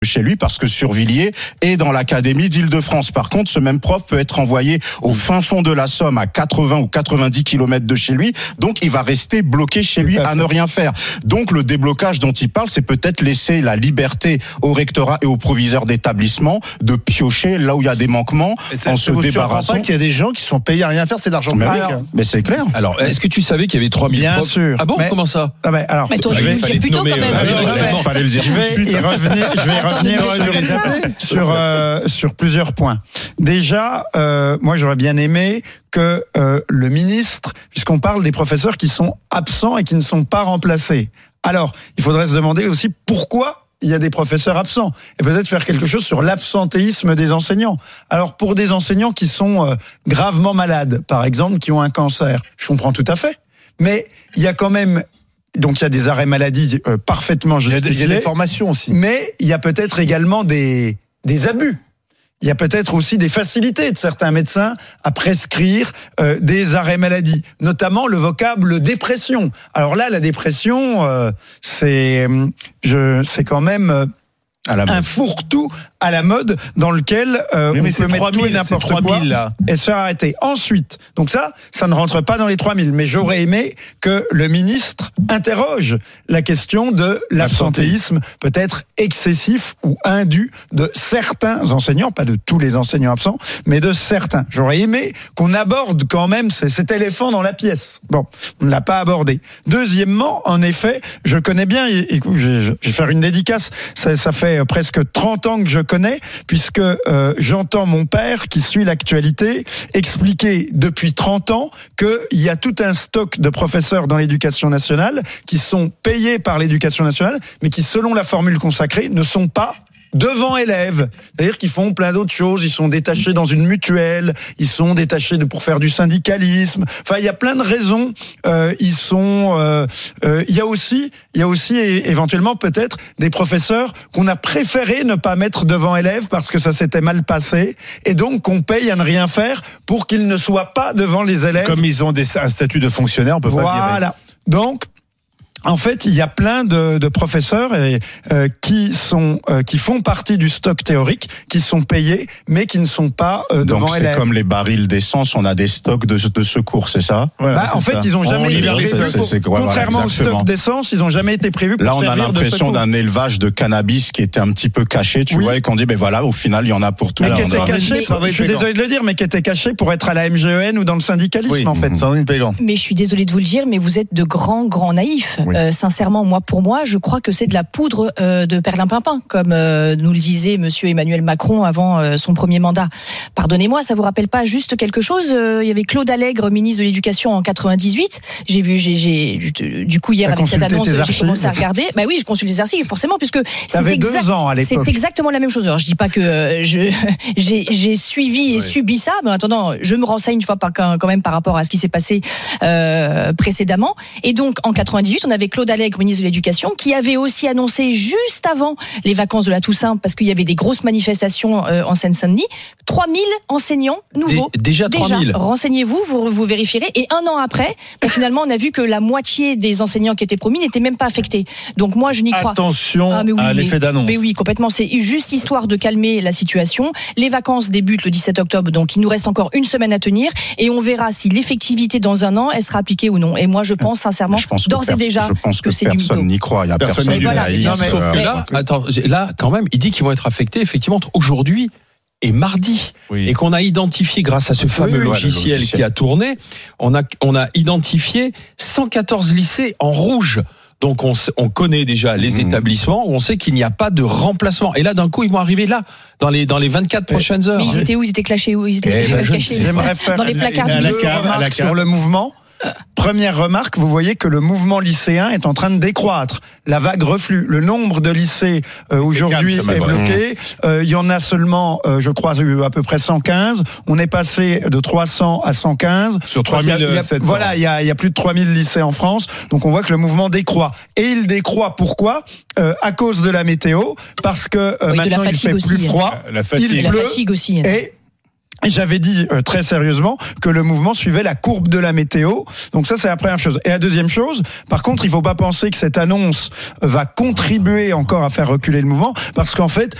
chez lui, parce que Survilliers est dans l'académie d'Île-de-France. Par contre, ce même prof peut être envoyé au fin fond de la Somme, à 80 ou 90 kilomètres de chez lui. Donc, il va rester bloqué chez lui à ne rien faire. Donc, le déblocage dont il parle, c'est peut-être laisser la liberté au rectorat et aux proviseurs d'établissement de piocher là où il y a des manquements en se débarrassant. Pas qu'il y a des gens qui sont payés à rien faire, c'est de l'argent public. Mais c'est clair. Alors, est-ce que tu savais qu'il y avait 3000 Bien profs ? sûr. Ah bon, comment ça ? Mais toi, je vais le dire plus tôt quand même. Fallait le dire tout de suite. Je vais y revenir sur plusieurs points. Déjà, moi j'aurais bien aimé que le ministre, puisqu'on parle des professeurs qui sont absents et qui ne sont pas remplacés. Alors, il faudrait se demander aussi pourquoi il y a des professeurs absents et peut-être faire quelque chose sur l'absentéisme des enseignants. Alors, pour des enseignants qui sont gravement malades, par exemple, qui ont un cancer, je comprends tout à fait. Mais il y a quand même... Donc il y a des arrêts maladie parfaitement justifiés. Il y a des formations aussi. Mais il y a peut-être également des abus. Il y a peut-être aussi des facilités de certains médecins à prescrire des arrêts maladie, notamment le vocable dépression. Alors là, la dépression, c'est quand même un fourre-tout à la mode dans lequel on peut mettre tout et n'importe quoi et se faire arrêter. Ensuite, donc ça ne rentre pas dans les 3000, mais j'aurais aimé que le ministre interroge la question de l'absentéisme peut-être excessif ou indu de certains enseignants, pas de tous les enseignants absents, mais de certains. J'aurais aimé qu'on aborde quand même cet éléphant dans la pièce. Bon, on ne l'a pas abordé. Deuxièmement, en effet, je connais bien, écoute, je vais faire une dédicace, ça fait presque 30 ans que je connais, puisque j'entends mon père, qui suit l'actualité, expliquer depuis 30 ans qu'il y a tout un stock de professeurs dans l'éducation nationale qui sont payés par l'éducation nationale, mais qui, selon la formule consacrée, ne sont pas devant élèves, c'est-à-dire qu'ils font plein d'autres choses, ils sont détachés dans une mutuelle, ils sont détachés pour faire du syndicalisme. Enfin, il y a plein de raisons. Il y a aussi éventuellement peut-être des professeurs qu'on a préféré ne pas mettre devant élèves parce que ça s'était mal passé, et donc qu'on paye à ne rien faire pour qu'ils ne soient pas devant les élèves. Comme ils ont un statut de fonctionnaire, on peut pas virer. Voilà. Donc, en fait, il y a plein de professeurs qui font partie du stock théorique, qui sont payés, mais qui ne sont pas devant donc, élèves. C'est comme les barils d'essence, on a des stocks de secours, c'est ça? En fait, ils n'ont jamais été prévus. Contrairement au stock d'essence, ils n'ont jamais été prévus pour servir de secours. Là, on a l'impression d'un élevage de cannabis qui était un petit peu caché, tu vois, et qu'on dit, voilà, au final, il y en a pour tout. Mais qui était caché, je suis désolé de le dire, mais qui était caché pour être à la MGEN ou dans le syndicalisme, en fait. Mais je suis désolé de vous le dire, mais vous êtes de grands naïfs. Sincèrement, pour moi, je crois que c'est de la poudre de perlimpinpin, comme nous le disait monsieur Emmanuel Macron avant son premier mandat. Pardonnez-moi, ça vous rappelle pas juste quelque chose? Il y avait Claude Allègre, ministre de l'Éducation en 98. Du coup, hier, avec cette annonce, j'ai commencé à regarder. Bah oui, je consulte les archives, forcément, puisque c'est 2 ans à l'époque. C'est exactement la même chose. Alors, je dis pas que j'ai suivi et subi ça, mais en attendant, je me renseigne une fois quand même par rapport à ce qui s'est passé précédemment. Et donc, en 98, on avait Claude Allègre, ministre de l'Éducation, qui avait aussi annoncé juste avant les vacances de la Toussaint, parce qu'il y avait des grosses manifestations en Seine-Saint-Denis, 3000 enseignants nouveaux. Déjà 3000. Renseignez-vous, vous vérifierez. Et 1 an après, finalement, on a vu que la moitié des enseignants qui étaient promis n'étaient même pas affectés. Donc moi, je n'y crois. Attention à l'effet d'annonce. Mais oui, complètement. C'est juste histoire de calmer la situation. Les vacances débutent le 17 octobre, donc il nous reste encore 1 semaine à tenir, et on verra si l'effectivité dans 1 an, elle sera appliquée ou non. Et moi, je pense sincèrement, d'ores et déjà, que c'est personne n'y croit. Il y a personne qui Sauf que là, quand même, il dit qu'ils vont être affectés effectivement aujourd'hui et mardi, et qu'on a identifié grâce à ce fameux logiciel qui a tourné, on a identifié 114 lycées en rouge. Donc on connaît déjà les établissements où on sait qu'il n'y a pas de remplacement. Et là, d'un coup, ils vont arriver là, dans les 24 prochaines heures. Mais ils étaient où? Ils étaient clashés où? Ils étaient cachés dans les placards du lycée. Sur le mouvement. Première remarque, vous voyez que le mouvement lycéen est en train de décroître. La vague reflue. Le nombre de lycées aujourd'hui est bloqué. Il y en a seulement, je crois, à peu près 115. On est passé de 300 à 115. Sur 3700. Voilà, il y a plus de 3000 lycées en France. Donc on voit que le mouvement décroît. Et il décroît pourquoi? À cause de la météo. Parce que maintenant il fait plus froid. Il pleut. La fatigue aussi. Et Et j'avais dit très sérieusement que le mouvement suivait la courbe de la météo. Donc ça, c'est la première chose. Et la deuxième chose, par contre, il ne faut pas penser que cette annonce va contribuer encore à faire reculer le mouvement, parce qu'en fait,